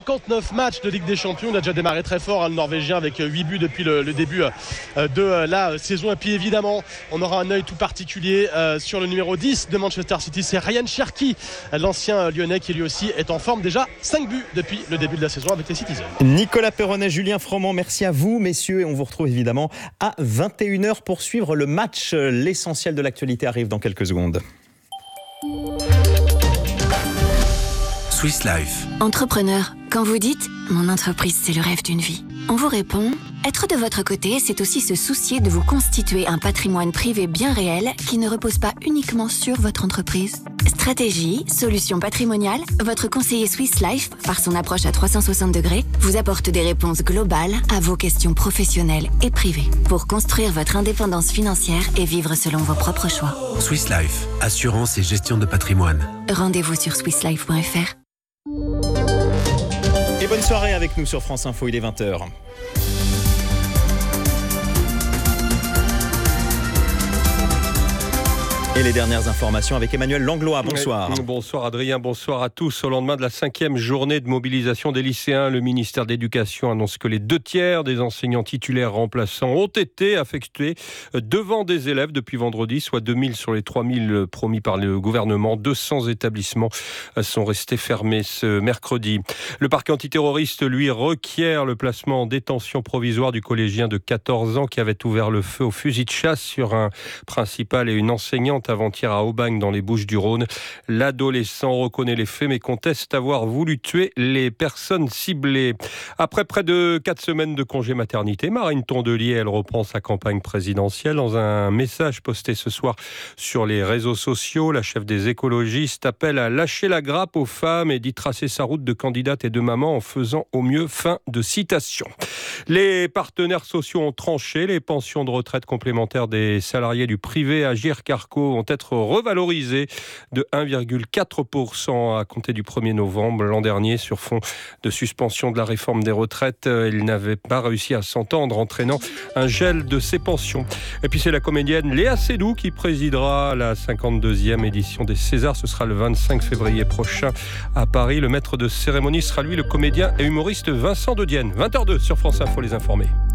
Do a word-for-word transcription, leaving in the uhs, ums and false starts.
cinquante-neuf matchs de Ligue des Champions, il a déjà démarré très fort, hein, le Norvégien, avec huit buts depuis le, le début euh, de euh, la saison. Et puis évidemment, on aura un œil tout particulier euh, sur le numéro dix de Manchester City, c'est Ryan Cherki, l'ancien Lyonnais, qui lui aussi est en forme. Déjà cinq buts depuis le début de la saison avec les Citizens. Nicolas Perronnet, Julien Froment, merci à vous messieurs, et on vous retrouve évidemment à vingt et une heures pour suivre le match. L'essentiel de l'actualité arrive dans quelques secondes. Swiss Life. Entrepreneur, quand vous dites « mon entreprise, c'est le rêve d'une vie », on vous répond « être de votre côté, c'est aussi se soucier de vous constituer un patrimoine privé bien réel qui ne repose pas uniquement sur votre entreprise ». Stratégie, solutions patrimoniales, votre conseiller Swiss Life, par son approche à trois cent soixante degrés, vous apporte des réponses globales à vos questions professionnelles et privées pour construire votre indépendance financière et vivre selon vos propres choix. Swiss Life, assurance et gestion de patrimoine. Rendez-vous sur swiss life point f r. Et bonne soirée avec nous sur France Info, il est vingt heures. Et les dernières informations avec Emmanuel Langlois. Bonsoir. Oui, bonsoir Adrien, bonsoir à tous. Au lendemain de la cinquième journée de mobilisation des lycéens, le ministère de l'Éducation annonce que les deux tiers des enseignants titulaires remplaçants ont été affectés devant des élèves depuis vendredi, soit deux mille sur les trois mille promis par le gouvernement. deux cents établissements sont restés fermés ce mercredi. Le parquet antiterroriste, lui, requiert le placement en détention provisoire du collégien de quatorze ans qui avait ouvert le feu au fusil de chasse sur un principal et une enseignante avant-hier à Aubagne dans les Bouches-du-Rhône. L'adolescent reconnaît les faits mais conteste avoir voulu tuer les personnes ciblées. Après près de quatre semaines de congé maternité, Marine Tondelier, elle reprend sa campagne présidentielle. Dans un message posté ce soir sur les réseaux sociaux, la chef des écologistes appelle à lâcher la grappe aux femmes et d'y tracer sa route de candidate et de maman en faisant au mieux. Fin de citation. Les partenaires sociaux ont tranché. Les pensions de retraite complémentaires des salariés du privé Agir Carco vont être revalorisées de un virgule quatre pour cent à compter du premier novembre. L'an dernier, sur fond de suspension de la réforme des retraites, ils n'avaient pas réussi à s'entendre, entraînant un gel de ces pensions. Et puis c'est la comédienne Léa Seydoux qui présidera la cinquante-deuxième édition des Césars. Ce sera le vingt-cinq février prochain à Paris. Le maître de cérémonie sera lui le comédien et humoriste Vincent de Dienne. vingt heures deux sur France Info, les informés.